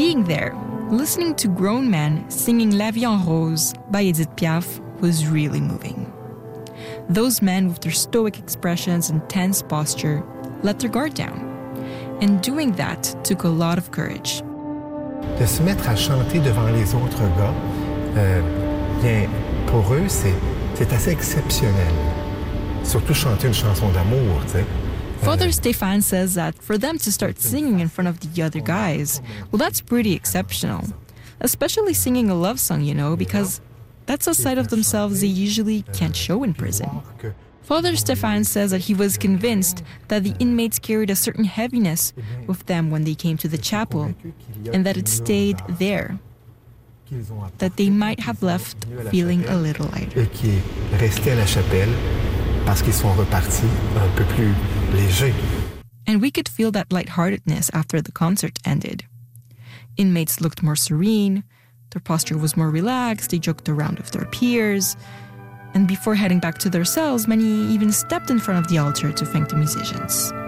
Being there, listening to grown men singing La Vie en Rose by Edith Piaf was really moving. Those men with their stoic expressions and tense posture let their guard down. And doing that took a lot of courage. De se mettre à chanter devant les autres gars, bien, pour eux, c'est assez exceptionnel. Surtout chanter une chanson d'amour, tu sais. Father Stéphane says that for them to start singing in front of the other guys, well, that's pretty exceptional. Especially singing a love song, because that's a side of themselves they usually can't show in prison. Father Stéphane says that he was convinced that the inmates carried a certain heaviness with them when they came to the chapel, and that it stayed there, that they might have left feeling a little lighter. Et qui est resté à la chapelle parce qu'ils sont repartis un peu plus légers. And we could feel that lightheartedness after the concert ended. Inmates looked more serene, their posture was more relaxed, they joked around with their peers, and before heading back to their cells, many even stepped in front of the altar to thank the musicians.